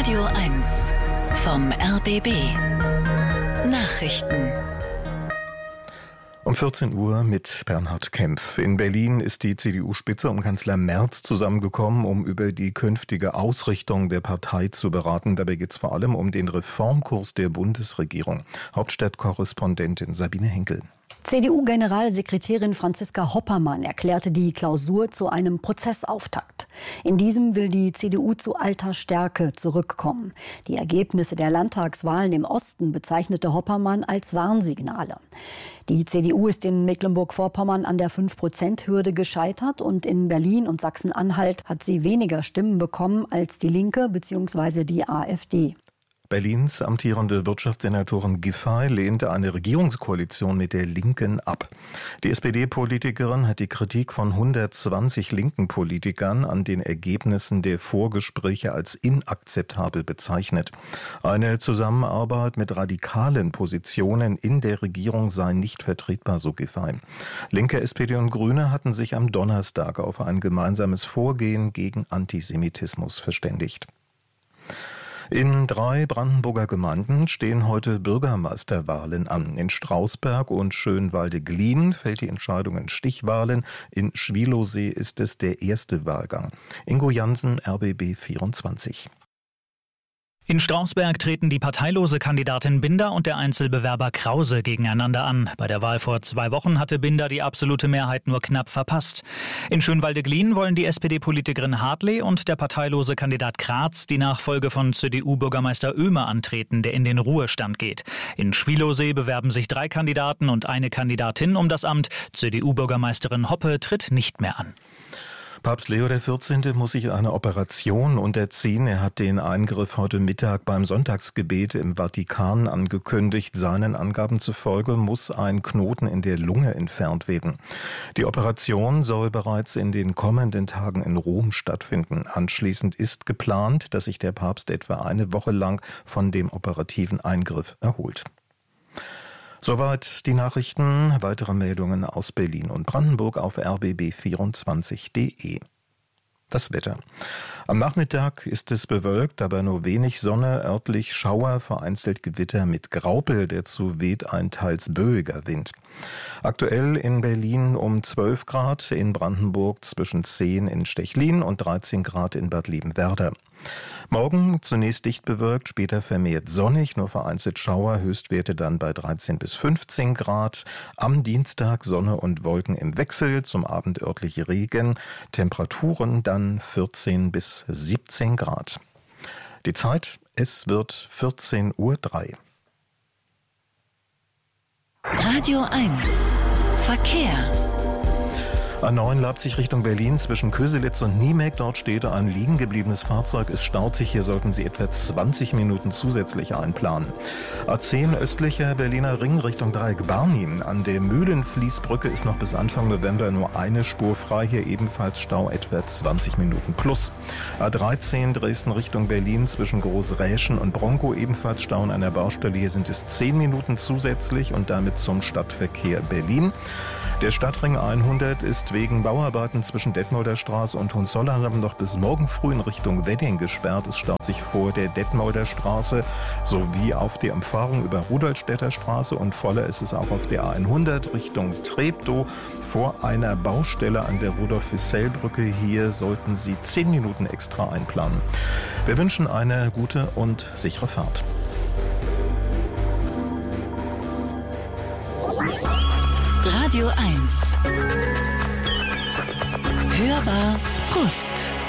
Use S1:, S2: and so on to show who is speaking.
S1: Radio 1 vom RBB Nachrichten.
S2: Um 14 Uhr mit Bernhard Kempf. In Berlin ist die CDU-Spitze um Kanzler Merz zusammengekommen, um über die künftige Ausrichtung der Partei zu beraten. Dabei geht es vor allem um den Reformkurs der Bundesregierung. Hauptstadtkorrespondentin Sabine Henkel.
S3: CDU-Generalsekretärin Franziska Hoppermann erklärte die Klausur zu einem Prozessauftakt. In diesem will die CDU zu alter Stärke zurückkommen. Die Ergebnisse der Landtagswahlen im Osten bezeichnete Hoppermann als Warnsignale. Die CDU ist in Mecklenburg-Vorpommern an der 5%-Hürde gescheitert und in Berlin und Sachsen-Anhalt hat sie weniger Stimmen bekommen als die Linke bzw. die AfD.
S2: Berlins amtierende Wirtschaftssenatorin Giffey lehnte eine Regierungskoalition mit der Linken ab. Die SPD-Politikerin hat die Kritik von 120 linken Politikern an den Ergebnissen der Vorgespräche als inakzeptabel bezeichnet. Eine Zusammenarbeit mit radikalen Positionen in der Regierung sei nicht vertretbar, so Giffey. Linke, SPD und Grüne hatten sich am Donnerstag auf ein gemeinsames Vorgehen gegen Antisemitismus verständigt. In 3 Brandenburger Gemeinden stehen heute Bürgermeisterwahlen an. In Strausberg und Schönwalde-Glien fällt die Entscheidung in Stichwahlen. In Schwielowsee ist es der erste Wahlgang. Ingo Jansen, RBB 24.
S4: In Strausberg treten die parteilose Kandidatin Binder und der Einzelbewerber Krause gegeneinander an. Bei der Wahl vor 2 Wochen hatte Binder die absolute Mehrheit nur knapp verpasst. In Schönwalde-Glien wollen die SPD-Politikerin Hartley und der parteilose Kandidat Graz die Nachfolge von CDU-Bürgermeister Oehmer antreten, der in den Ruhestand geht. In Schwielowsee bewerben sich 3 Kandidaten und eine Kandidatin um das Amt. CDU-Bürgermeisterin Hoppe tritt nicht mehr an.
S2: Papst Leo XIV. Muss sich einer Operation unterziehen. Er hat den Eingriff heute Mittag beim Sonntagsgebet im Vatikan angekündigt. Seinen Angaben zufolge muss ein Knoten in der Lunge entfernt werden. Die Operation soll bereits in den kommenden Tagen in Rom stattfinden. Anschließend ist geplant, dass sich der Papst etwa eine Woche lang von dem operativen Eingriff erholt. Soweit die Nachrichten. Weitere Meldungen aus Berlin und Brandenburg auf rbb24.de. Das Wetter. Am Nachmittag ist es bewölkt, aber nur wenig Sonne, örtlich Schauer, vereinzelt Gewitter mit Graupel, dazu weht ein teils böiger Wind. Aktuell in Berlin um 12 Grad, in Brandenburg zwischen 10 in Stechlin und 13 Grad in Bad Liebenwerda. Morgen zunächst dicht bewölkt, später vermehrt sonnig, nur vereinzelt Schauer, Höchstwerte dann bei 13 bis 15 Grad. Am Dienstag Sonne und Wolken im Wechsel, zum Abend örtlich Regen, Temperaturen dann 14 bis 17 Grad. Die Zeit, es wird 14:03 Uhr.
S1: Radio 1 Verkehr.
S2: A9 Leipzig Richtung Berlin zwischen Köselitz und Niemek. Dort steht ein liegen gebliebenes Fahrzeug, ist stauzig. Hier sollten Sie etwa 20 Minuten zusätzlich einplanen. A10 östlicher Berliner Ring Richtung Dreieck Barnim. An der Mühlenfließbrücke ist noch bis Anfang November nur eine Spur frei. Hier ebenfalls Stau etwa 20 Minuten plus. A13 Dresden Richtung Berlin zwischen Großräschen und Bronkow ebenfalls Stau an einer Baustelle. Hier sind es 10 Minuten zusätzlich und damit zum Stadtverkehr Berlin. Der Stadtring 100 ist wegen Bauarbeiten zwischen Detmolder Straße und Hohenzollern noch bis morgen früh in Richtung Wedding gesperrt. Es staut sich vor der Detmolder Straße sowie auf der Umfahrung über Rudolstädter Straße und voller ist es auch auf der A100 Richtung Treptow vor einer Baustelle an der Rudolf-Wissell-Brücke. Hier sollten Sie 10 Minuten extra einplanen. Wir wünschen eine gute und sichere Fahrt.
S1: Radio 1 Hörbar Brust.